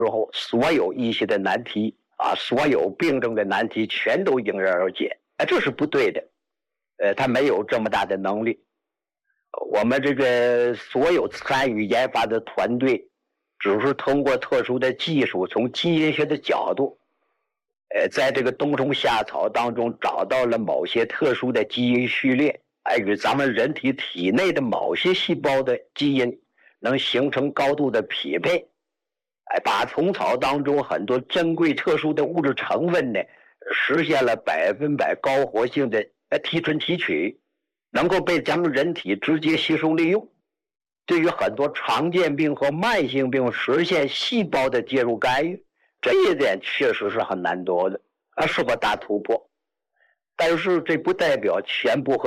之后，所有医学的难题所有病症的难题全都迎刃而解。这是不对的。他没有这么大的能力。我们这个所有参与研发的团队，只是通过特殊的技术，从基因学的角度，在这个冬虫夏草当中找到了某些特殊的基因序列，与咱们人体体内的某些细胞的基因能形成高度的匹配，把虫草当中很多珍贵特殊的物质成分呢，实现了100%高活性的提纯提取，能够被咱们人体直接吸收利用，对于很多常见病和慢性病实现细胞的介入干预，这一点确实是很难得的，是个大突破。但是这不代表全部和